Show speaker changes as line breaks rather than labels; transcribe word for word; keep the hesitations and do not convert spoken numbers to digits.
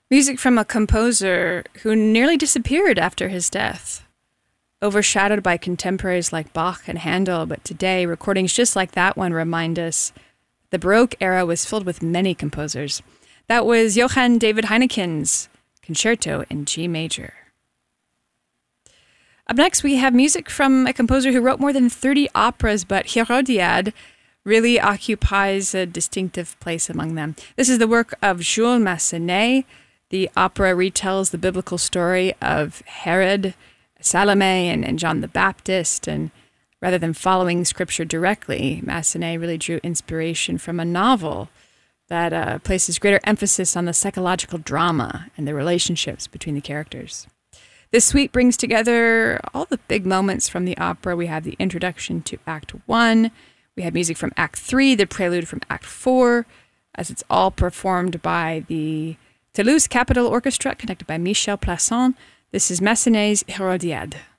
Music from a composer who nearly disappeared after his death. Overshadowed by contemporaries like Bach and Handel, but today, recordings just like that one remind us the Baroque era was filled with many composers. That was Johann David Heineken's Concerto in G major. Up next, we have music from a composer who wrote more than thirty operas, but Hérodiade really occupies a distinctive place among them. This is the work of Jules Massenet. The opera retells the biblical story of Herod, Salome, and, and John the Baptist, and rather than following scripture directly, Massenet really drew inspiration from a novel that uh, places greater emphasis on the psychological drama and the relationships between the characters. This suite brings together all the big moments from the opera. We have the introduction to Act One, we have music from Act Three, the prelude from Act Four, as it's all performed by the Toulouse Capitol Orchestra, conducted by Michel Plasson. This is Massenet's Hérodiade.